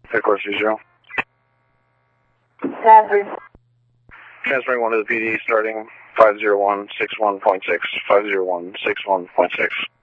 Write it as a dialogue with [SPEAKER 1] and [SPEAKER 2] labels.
[SPEAKER 1] Headquarters 0. Transferring 1 to the PD starting 50161.6. 50161.6.